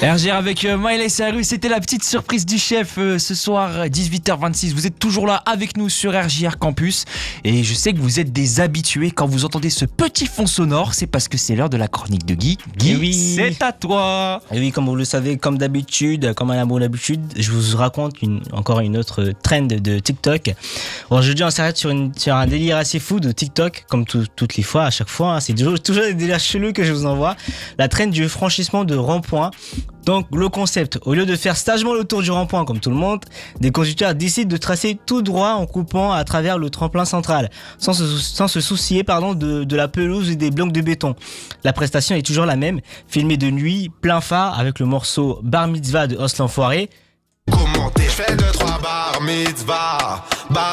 RGR avec Miley Cyrus, c'était la petite surprise du chef ce soir 18h26. Vous êtes toujours là avec nous sur RJR Campus et je sais que vous êtes des habitués quand vous entendez ce petit fond sonore, c'est parce que c'est l'heure de la chronique de Guy. Guy, oui. C'est à toi. Et oui, comme vous le savez, comme d'habitude, comme à la bonne habitude, je vous raconte encore une autre trend de TikTok. Aujourd'hui, on s'arrête sur un délire assez fou de TikTok, comme toutes les fois, à chaque fois. C'est toujours des délires chelous que je vous envoie. La trend du franchissement de rond-point. Donc le concept, au lieu de faire sagement le tour du rond-point comme tout le monde, des conducteurs décident de tracer tout droit en coupant à travers le tremplin central, sans se soucier de la pelouse et des blocs de béton. La prestation est toujours la même, filmée de nuit, plein phare, avec le morceau Bar Mitzvah de Os l'Enfoiré. Commenter, je fais 2-3 bar mitzvah,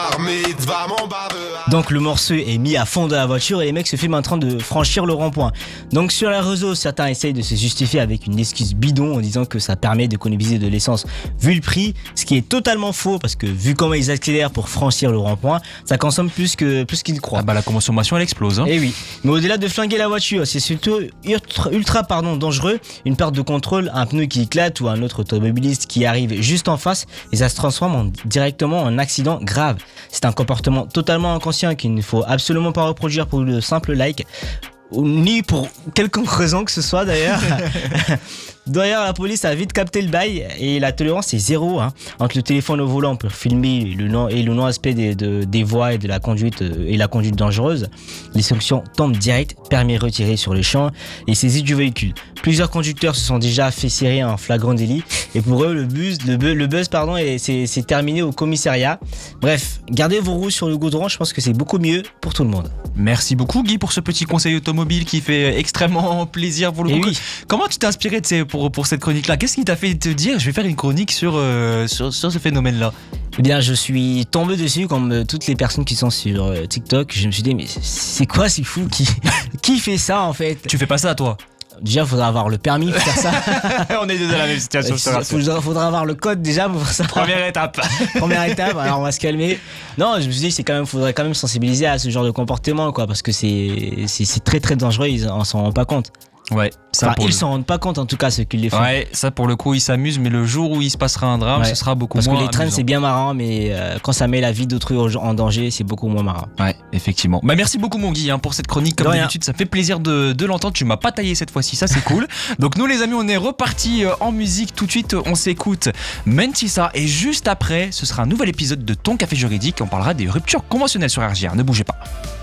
mon bar de... Donc le morceau est mis à fond de la voiture et les mecs se filment en train de franchir le rond-point. Donc sur les réseaux, certains essayent de se justifier avec une excuse bidon en disant que ça permet d'économiser de l'essence vu le prix, ce qui est totalement faux parce que vu comment ils accélèrent pour franchir le rond-point, ça consomme plus qu'ils croient. Ah bah la consommation elle explose. Et oui, mais au-delà de flinguer la voiture, c'est surtout ultra dangereux. Une perte de contrôle, un pneu qui éclate ou un autre automobiliste qui arrive juste en face et ça se transforme directement en accident grave. C'est un comportement totalement inconscient qu'il ne faut absolument pas reproduire pour le simple like, ni pour quelconque raison que ce soit d'ailleurs. D'ailleurs, la police a vite capté le bail et la tolérance est zéro. Entre le téléphone au volant pour filmer le non-respect des voies et de la conduite dangereuse, les sanctions tombent direct, permis retiré sur le champ et saisie du véhicule. Plusieurs conducteurs se sont déjà fait serrer en flagrant délit et pour eux, le buzz c'est terminé au commissariat. Bref, gardez vos roues sur le goudron, je pense que c'est beaucoup mieux pour tout le monde. Merci beaucoup Guy pour ce petit conseil automobile qui fait extrêmement plaisir pour le coup. Oui. Comment tu t'es inspiré pour cette chronique-là? Qu'est-ce qui t'a fait te dire je vais faire une chronique sur ce phénomène-là? Eh bien, je suis tombé dessus comme toutes les personnes qui sont sur TikTok. Je me suis dit, mais c'est quoi ces fous qui fait ça en fait? Tu fais pas ça toi? Déjà, il faudra avoir le permis pour faire ça. On est deux dans la même situation. Il faudra avoir le code déjà pour faire ça. Première étape. Alors on va se calmer. Non, je me suis dit, faudrait quand même sensibiliser à ce genre de comportement, quoi, parce que c'est très dangereux, on s'en rend pas compte. Ouais, ça ils s'en rendent pas compte en tout cas ceux qui les font. Ouais, ça pour le coup ils s'amusent, mais le jour où il se passera un drame, ce sera beaucoup moins parce que les trains amusant. c'est bien marrant, mais quand ça met la vie d'autrui en danger, c'est beaucoup moins marrant. Ouais, effectivement. Bah merci beaucoup mon Guy pour cette chronique, comme d'habitude ça fait plaisir de l'entendre. Tu m'as pas taillé cette fois-ci, ça c'est cool. Donc nous les amis, on est reparti en musique tout de suite. On s'écoute Mentissa et juste après ce sera un nouvel épisode de Ton Café Juridique. On parlera des ruptures conventionnelles sur RJR. Ne bougez pas.